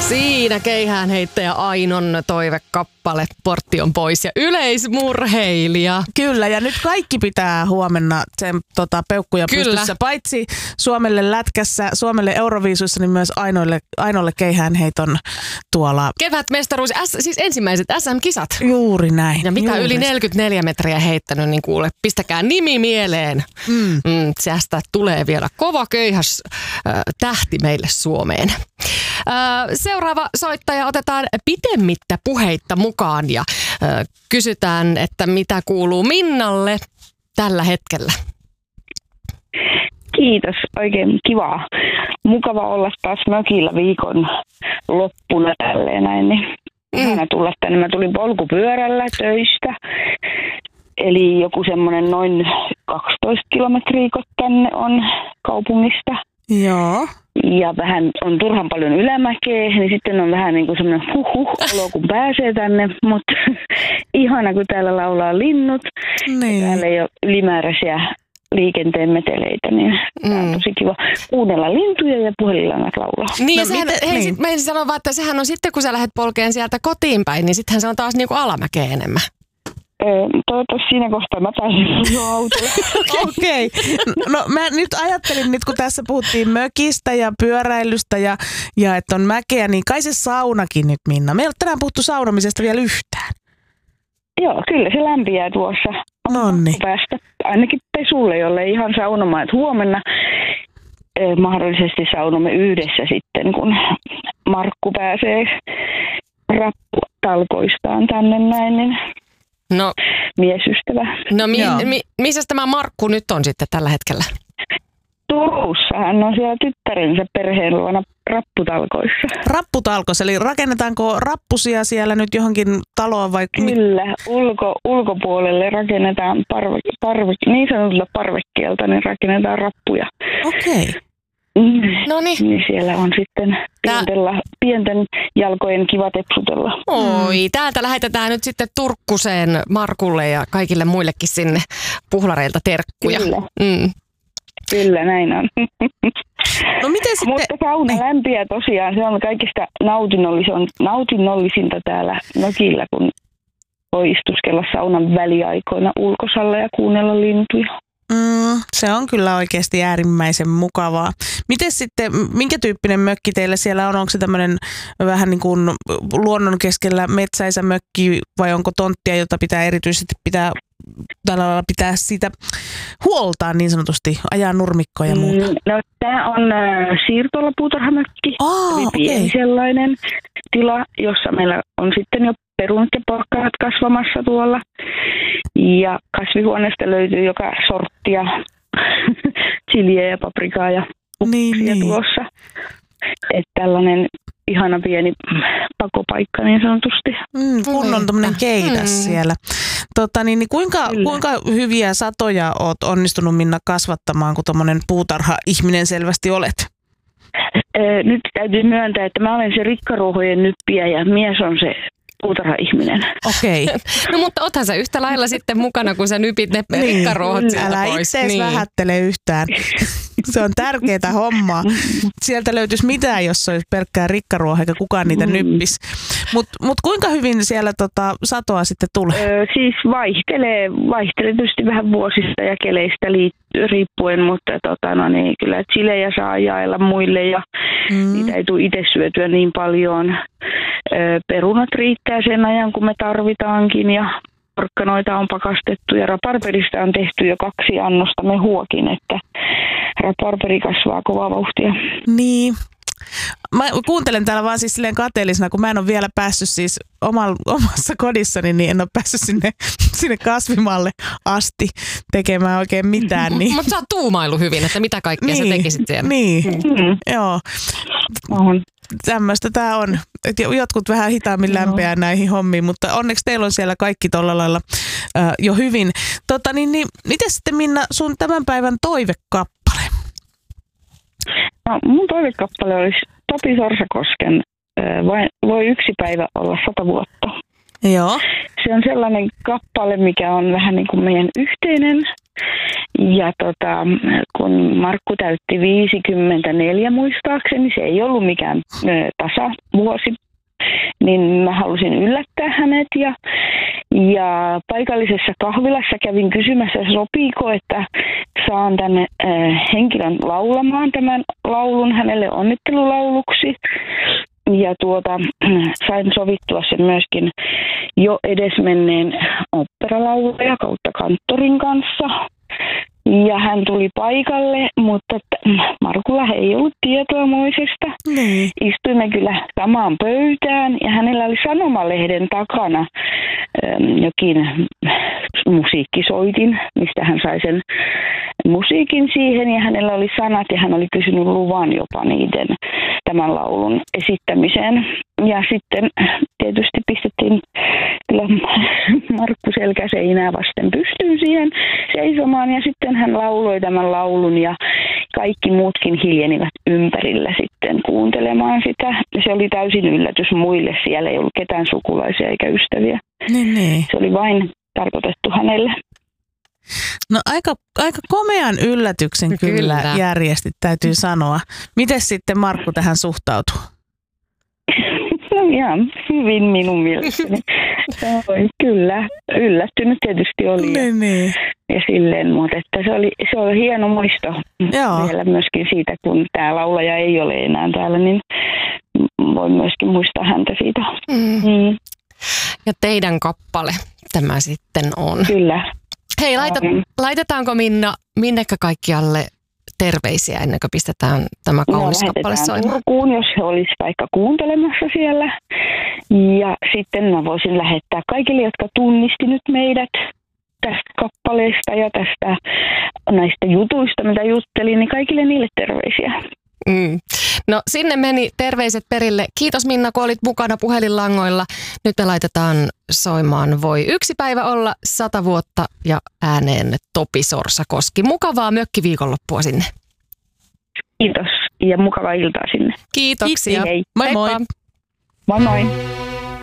Siinä keihäänheittäjä Ainon toivekappale, portti on pois ja yleismurheilija. Kyllä, ja nyt kaikki pitää huomenna sen peukkuja pystyssä. Paitsi Suomelle lätkässä, Suomelle Euroviisuissa, niin myös Ainolle keihäänheiton tuolla. Kevätmestaruus, siis ensimmäiset SM-kisat. Juuri näin. Ja mitä yli 44 metriä heittänyt, niin kuule, pistäkää nimi mieleen. Tästä tulee vielä kova köyhäs tähti meille Suomeen. Seuraava soittaja otetaan pitemmittä puheitta mukaan ja kysytään, että mitä kuuluu Minnalle tällä hetkellä. Kiitos, oikein kivaa. Mukava olla taas mökillä viikon loppuna tälleen näin. Niin ihana tulla tänne. Mä tulin polkupyörällä töistä. Eli joku semmoinen noin 12 kilometriä tänne on kaupungista. Joo. Ja vähän on turhan paljon ylämäkeä, niin sitten on vähän niin kuin semmoinen olo, kun pääsee tänne. Mutta ihana, kun täällä laulaa linnut. Niin. Täällä ei ole ylimääräisiä liikenteen meteleitä, niin tämä on tosi kiva kuunnella lintuja ja puhelinlangat laulaa. Niin, mä ensin sanon vaan, että sehän on sitten, kun sä lähdet polkeen sieltä kotiin päin, niin sittenhän se on taas niin kuin alamäkeä enemmän. Toivottavasti siinä kohtaa mä pääsin jo autolle. Okei. No mä nyt ajattelin, nyt kun tässä puhuttiin mökistä ja pyöräilystä ja että on mäkeä, niin kai se saunakin nyt, Minna. Me ei ole tänään puhuttu saunomisesta vielä yhtään. Joo, kyllä se lämpiää tuossa. Nonni. Päästä ainakin pesulle, jolle ihan saunomaan. Että huomenna mahdollisesti saunomme yhdessä sitten, kun Markku pääsee rapputalkoistaan tänne näin, niin no, miesystävä. No missä tämä Markku nyt on sitten tällä hetkellä? Turussa. Hän on siellä tyttärensä perheen luona rapputalkoissa. Rapputalkoissa, eli rakennetaanko rappusia siellä nyt johonkin taloon vai? Kyllä, ulkopuolelle rakennetaan niin sanotulta parvekkeelta, niin rakennetaan rappuja. Okei. Niin siellä on sitten pienten jalkojen kiva tepsutella. Oi, täältä lähetetään nyt sitten Turkkuseen Markulle ja kaikille muillekin sinne puhlareilta terkkuja. Kyllä. Kyllä, näin on. No miten sitten? Mutta sauna lämpiää tosiaan, se on kaikista nautinnollisinta täällä mökillä, kun voi istuskella saunan väliaikoina ulkosalla ja kuunnella lintuja. Se on kyllä oikeasti äärimmäisen mukavaa. Miten sitten, minkä tyyppinen mökki teillä siellä on? Onko se tämmöinen vähän niin kuin luonnon keskellä metsäisä mökki vai onko tonttia, jota pitää erityisesti pitää siitä huoltaan niin sanotusti, ajaa nurmikkoja ja muuta? No tämä on siirtolapuutarhamökki, pieni sellainen tila, jossa meillä on sitten jo perunat ja porkkanat kasvamassa tuolla. Ja kasvihuoneesta löytyy joka sorttia, chiliä ja paprikaa ja pupsia tuossa. Että tällainen ihana pieni pakopaikka niin sanotusti. Kunnon tommonen keidas siellä. Kuinka hyviä satoja oot onnistunut, Minna, kasvattamaan, kun tommonen puutarha-ihminen selvästi olet? Nyt täytyy myöntää, että mä olen se rikkaruohojen nyppiä ja mies on se puutarha-ihminen. Okei. No mutta oothan sä yhtä lailla sitten mukana, kun sä nypit ne rikkaruohot sieltä älä pois. Älä itseäsi vähättele yhtään. Se on tärkeää hommaa. Sieltä löytyisi mitään, jos se olisi pelkkää rikkaruoho, eikä kukaan niitä nyppisi. Mut kuinka hyvin siellä satoa sitten tulee? Siis vaihtelee tietysti vähän vuosista ja keleistä riippuen, mutta kyllä chilejä saa jaella muille ja niitä ei tule itse syötyä niin paljon. Perunat riittää sen ajan, kun me tarvitaankin ja porkkanoita on pakastettu ja raparperista on tehty jo 2 annosta mehuakin, että raparperi kasvaa kovaa vauhtia. Niin. Mä kuuntelen täällä vaan siis silleen kateellisena, kun mä en ole vielä päässyt siis omassa kodissani, niin en ole päässyt sinne kasvimaalle asti tekemään oikein mitään. Niin. Mutta sä oot tuumailu hyvin, että mitä kaikkea sä tekisit siellä. Niin, joo. Tämmöistä tää on. Jotkut vähän hitaammin lämpeää näihin hommiin, mutta onneksi teillä on siellä kaikki tolla lailla jo hyvin. Miten sitten, Minna, sun tämän päivän toivekappale? No, mun toivekappale olisi Topi Sorsakosken Voi yksi päivä olla 100 vuotta. Joo. Se on sellainen kappale, mikä on vähän niin kuin meidän yhteinen. Ja kun Markku täytti 54 muistaakseni, se ei ollut mikään tasavuosi, niin mä halusin yllättää hänet ja paikallisessa kahvilassa kävin kysymässä, sopiiko, että saan tänne henkilön laulamaan tämän laulun hänelle onnittelulauluksi. Ja sain sovittua sen myöskin jo edesmenneen oopperalaulaja kautta kanttorin kanssa. Ja hän tuli paikalle, mutta Markulla ei ollut tietoa moisesta. Istuimme kyllä samaan pöytään ja hänellä oli sanomalehden takana jokin musiikkisoitin, mistä hän sai sen musiikin siihen. Ja hänellä oli sanat ja hän oli kysynyt luvan jopa tämän laulun esittämiseen. Ja sitten tietysti pistettiin kyllä Markku selkäseinää vasten pystyyn siihen seisomaan ja sitten hän lauloi tämän laulun ja kaikki muutkin hiljenivät ympärillä sitten kuuntelemaan sitä. Se oli täysin yllätys muille, siellä ei ollut ketään sukulaisia eikä ystäviä. Niin. Se oli vain tarkoitettu hänelle. No aika komean yllätyksen kyllä järjestit, täytyy sanoa. Miten sitten Markku tähän suhtautuu? Ihan hyvin minun mielestäni. Kyllä, yllättynyt tietysti oli. Niin. Ja silleen, mutta että se oli hieno muisto vielä myöskin siitä, kun tämä laulaja ei ole enää täällä, niin voi myöskin muistaa häntä siitä. Ja teidän kappale tämä sitten on. Kyllä. Hei, laitetaanko minnekä kaikkialle terveisiä ennen kuin pistetään tämä kaunis kappale soimaan? Turkuun, jos he olisi vaikka kuuntelemassa siellä. Ja sitten mä voisin lähettää kaikille, jotka tunnisti nyt meidät tästä kappaleesta ja näistä jutuista, mitä juttelin, niin kaikille niille terveisiä. No sinne meni terveiset perille. Kiitos Minna, kun olit mukana puhelinlangoilla. Nyt me laitetaan soimaan Voi yksi päivä olla 100 vuotta ja ääneen Topi Sorsakoski. Mukavaa mökkiviikonloppua sinne. Kiitos ja mukavaa iltaa sinne. Kiitoksia. Hei. Moi moi. Moi moi.